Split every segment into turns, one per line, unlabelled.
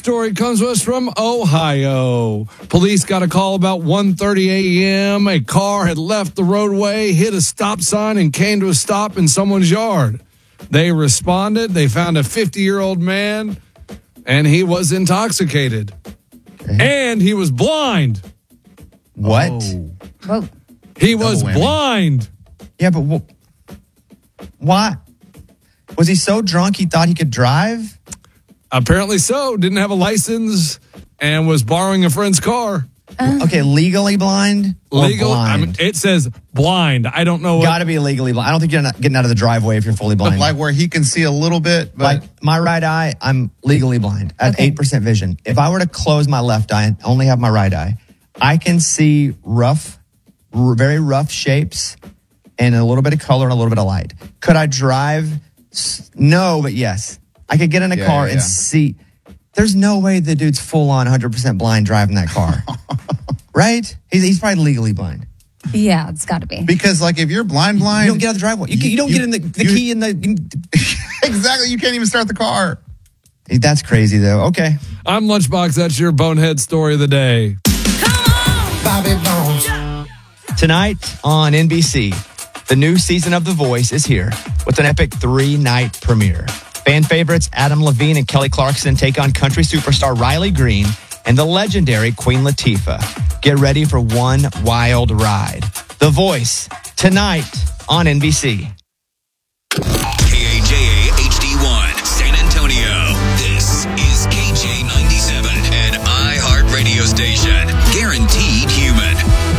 story comes to us from Ohio. Police got a call about 1:30 a.m. A car had left the roadway, hit a stop sign, and came to a stop in someone's yard. They responded. They found a 50-year-old man, and he was intoxicated. And he was blind.
What?
Whoa.
He was blind.
Yeah, but why? Was he so drunk he thought he could drive?
Apparently so. Didn't have a license and was borrowing a friend's car.
Okay, legally blind or
Legal.
blind?
I mean, it says blind. I don't know.
Got to be legally blind. I don't think you're not getting out of the driveway if you're fully blind.
Like where he can see a little bit. But
Like my right eye, I'm legally blind. I have 8% vision. If I were to close my left eye and only have my right eye, I can see very rough shapes and a little bit of color and a little bit of light. Could I drive? No, but yes. I could get in a car and see. There's no way the dude's full on 100% blind driving that car. Right? He's probably legally blind.
Yeah, it's got to be.
because like if you're blind,
You don't get out of the driveway. You don't get in the key in the.
exactly, you can't even start the car.
That's crazy though. Okay.
I'm Lunchbox. That's your bonehead story of the day.
Bobby Bones.
Tonight on NBC, the new season of The Voice is here with an epic 3-night premiere. Fan favorites Adam Levine and Kelly Clarkson take on country superstar Riley Green and the legendary Queen Latifah. Get ready for one wild ride. The Voice, tonight on NBC.
KAJA HD1, San Antonio. This is KJ97, an iHeart radio station. Guaranteed human.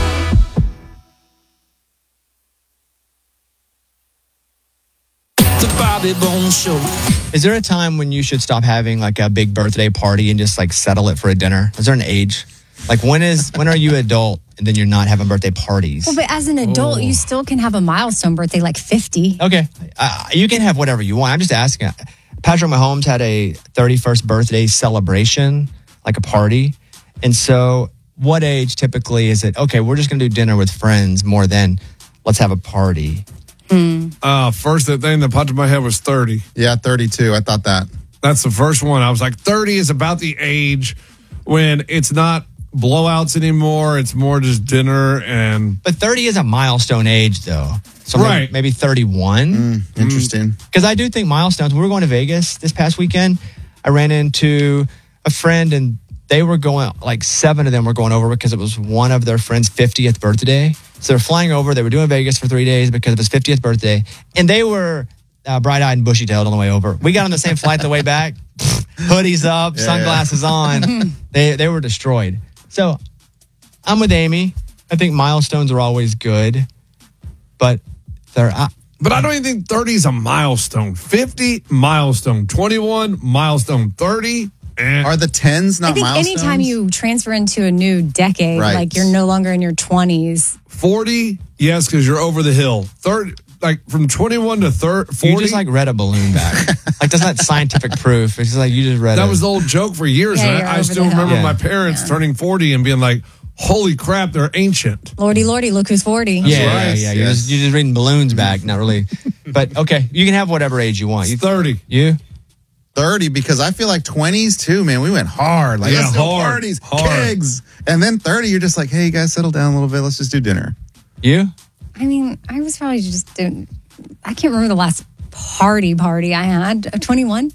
The Bobby Bones Show.
Is there a time when you should stop having like a big birthday party and just like settle it for a dinner? Is there an age? Like when are you adult and then you're not having birthday parties?
Well, but as an adult, you still can have a milestone birthday like 50.
Okay. You can have whatever you want. I'm just asking. Patrick Mahomes had a 31st birthday celebration, like a party. And so what age typically is it? Okay, we're just going to do dinner with friends more than let's have a party.
First thing that popped in my head was 30.
Yeah, 32. I thought that.
That's the first one. I was like, 30 is about the age when it's not blowouts anymore. It's more just dinner and...
But 30 is a milestone age, though. So
Right.
maybe 31.
Interesting.
Because I do think milestones. When we were going to Vegas this past weekend, I ran into a friend and they were going, like 7 of them were going over because it was one of their friend's 50th birthday. So they're flying over. They were doing Vegas for 3 days because of his 50th birthday. And they were bright-eyed and bushy-tailed on the way over. We got on the same flight the way back. Hoodies up, sunglasses on. They were destroyed. So I'm with Amy. I think milestones are always good. But they're...
But I don't even think 30 is a milestone. 50, milestone. 21, milestone. 30,
Are the 10s not
I think
milestones?
anytime you transfer into a new decade,
Right.
like you're no longer in your 20s.
40, yes, because you're over the hill. 30, like from 21 to 30, 40.
You just like read a balloon back. Like that's not scientific proof. It's just like you just read
That was the old joke for years.
Yeah,
and
you're
I
over
still
the hill.
remember
Yeah.
my parents turning 40 and being like, holy crap, they're ancient.
Lordy, look who's 40.
Yeah,
right.
yeah.
Yes.
You're just reading balloons back, not really. But okay, you can have whatever age you want.
It's 30.
You?
30 because I feel like 20s too, man. We went hard. Like,
Yeah,
let's go
hard,
parties,
hard.
kegs. And then 30, you're just like, hey, you guys, settle down a little bit. Let's just do dinner.
You?
I mean, I was probably just doing, I can't remember the last party I had. 21?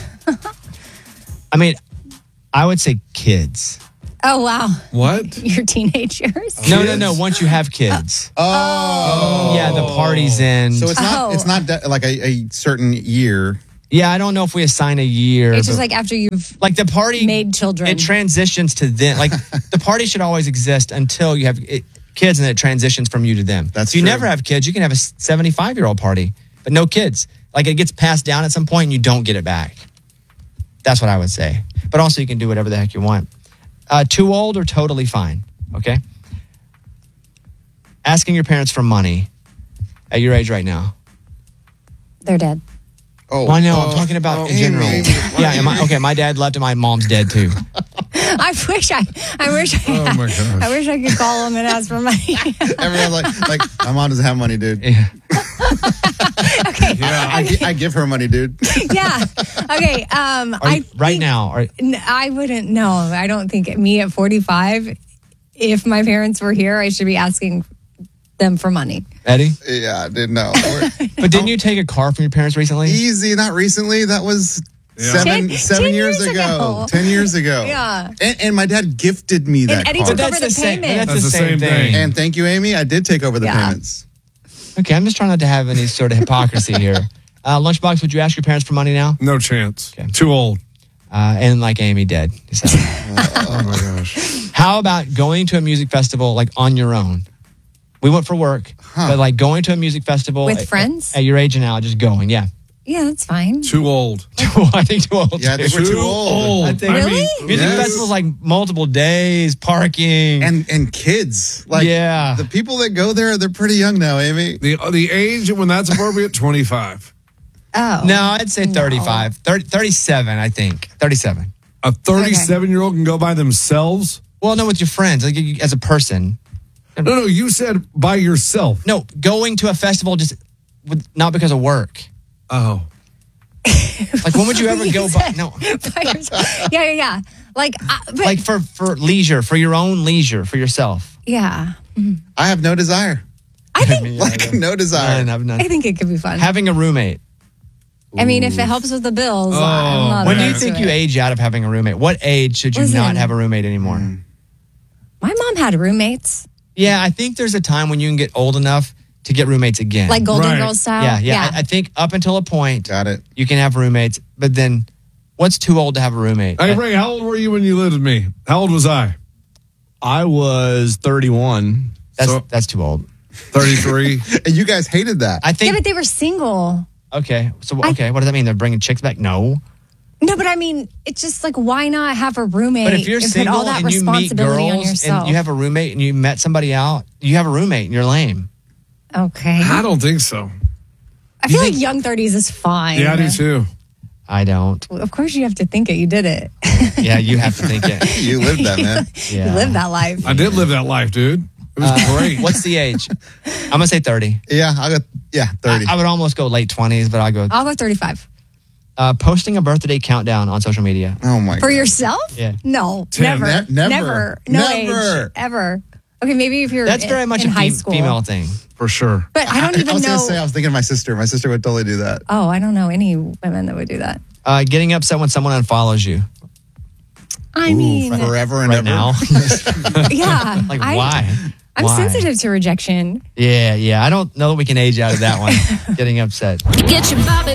I mean, I would say kids.
Oh, wow.
What?
Your teenage years?
No. Once you have kids.
Oh.
Yeah, the parties end.
So it's not like a certain year.
Yeah, I don't know if we assign a year.
It's just
but-
like after you've
like the party
made children.
It transitions to them. Like the party should always exist until you have kids, and then it transitions from you to them.
That's
if you
true.
never have kids, you can have a 75-year-old party, but no kids. Like it gets passed down at some point, and you don't get it back. That's what I would say. But also, you can do whatever the heck you want. Too old or totally fine. Okay. Asking your parents for money at your age right now.
They're dead.
Oh,
Well, I know. I'm talking about in general.
Amy.
Yeah. My dad left, and my mom's dead too.
I wish I
Oh, my gosh.
I wish I could call them and ask for money.
Everyone's like, my mom doesn't have money, dude.
Yeah.
Okay,
I give her money, dude.
Yeah. Okay. I wouldn't know. I don't think me at 45, if my parents were here, I should be asking them for money.
Eddie?
Yeah, I didn't know.
But didn't you take a car from your parents recently?
Easy, not recently. That was 7 years ago. 10 years ago.
Yeah.
And my dad gifted me that
Eddie
car.
took over the payment.
That's the same thing.
And thank you, Amy. I did take over the payments.
Okay, I'm just trying not to have any sort of hypocrisy here. Lunchbox, would you ask your parents for money now?
No chance.
Okay.
Too old.
And like Amy did. So.
Oh my gosh.
How about going to a music festival like on your own? We went for work, but like going to a music festival
With friends?
at your age now, just going. Yeah.
Yeah, that's fine.
Too old.
I think too old.
Yeah, I think we're too old.
I think
Really?
music festivals like multiple days, parking,
And kids. Like,
Yeah.
the people that go there, they're pretty young now, Amy.
The age when that's appropriate, 25.
Oh.
No, I'd say 35, 37. I think 37.
A 37-year-old can go by themselves?
Well, no, with your friends, like as a person.
No, you said by yourself.
No, going to a festival not because of work.
Oh.
Like when would you ever go by? No,
Yeah. Like, but,
like for leisure, for your own leisure, for yourself.
yeah.
I have no desire.
I think
Like, no desire.
None.
I think it could be fun.
Having a roommate.
I mean, if it helps with the bills, I'm not
When do you
opposed
think
to
you
it.
age out of having a roommate? What age should you
Listen.
not have a roommate anymore?
My mom had roommates,
Yeah, I think there's a time when you can get old enough to get roommates again.
like Golden
Right.
Girls style.
Yeah. I think up until a point,
Got it.
you can have roommates, but then what's too old to have a roommate?
Hey, Ray, how old were you when you lived with me? How old was I?
I was 31.
That's too old.
33.
And you guys hated that.
I
Yeah,
think.
but they were single.
Okay, so what does that mean? They're bringing chicks back? No.
No, but I mean, it's just like, why not have a roommate?
But if you're
and put
single
all that
and you meet
responsibility on
girls
yourself.
and you have a roommate and you met somebody out, you have a roommate and you're lame.
Okay.
I don't think so.
I feel like young 30s is fine.
Yeah, I do too.
I don't.
Of course, you have to think it. You did it.
Yeah, you have to think it.
You lived that, man.
Yeah.
You lived that life.
I did live that life, dude. It was great.
What's the age? I'm going to say 30.
Yeah, I'll go. Yeah, 30.
I would almost go late 20s, but I'll go.
I'll go 35.
Posting a birthday countdown on social media.
Oh my
For
God.
yourself?
Yeah.
No,
Tim,
never.
never.
No
Never.
age. Ever. Okay, maybe if you're
That's very much
in
a
high school.
female thing.
For sure.
But I don't
I
even
was
know.
going to say, I was thinking of my sister. My sister would totally do that.
Oh, I don't know any women that would do that.
Getting upset when someone unfollows you.
I mean,
Forever and
Right
ever.
now.
yeah.
Like, why?
I'm
Why?
sensitive to rejection.
Yeah. I don't know that we can age out of that one. Getting upset.
Get your Bobby